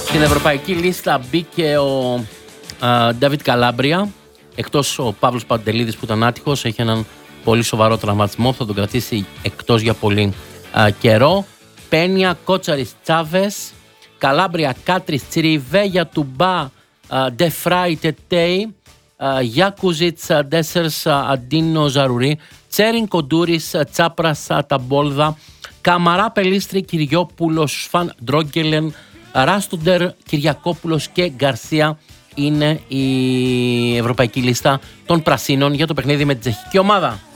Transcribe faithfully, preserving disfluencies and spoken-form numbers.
Στην ευρωπαϊκή λίστα μπήκε ο Ντάβιτ Καλάμπρια, εκτός ο Παύλος Παντελίδης που ήταν άτυχος, έχει έναν πολύ σοβαρό τραυματισμό, θα τον κρατήσει εκτός για πολύ α, καιρό. Πένια, Κότσαρης, Τσάβες, Καλάμπρια, Κάτρις, Τσιριβέ, Τουμπά, Ντεφράι, Τετέι, Γιάκουζιτς, Ντέσσερς, Αντίνο, Ζαρουρί, Τσέριν, Κοντούρης, Τσάπρας, Ταμπόλδα, Καμαρά, Πελίστρη, Κυριόπουλος, Φαν Ντρόγκελεν, Ράστοντερ, Κυριακόπουλος και Γκαρσία είναι η ευρωπαϊκή λίστα των πρασίνων για το παιχνίδι με την τσεχική ομάδα.